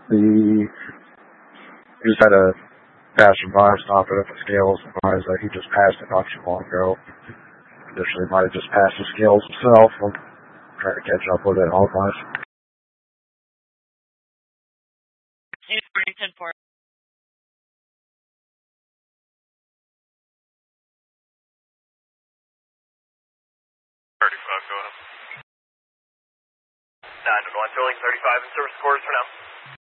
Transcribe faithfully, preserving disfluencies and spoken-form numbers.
The he just had a passerby stop it at the scales and realized that he just passed it not too long ago. Additionally, might have just passed the scales himself. I'm trying to catch up with it all class. ten four. thirty-five, go ahead. nine one one, Sterling thirty-five in service quarters for now.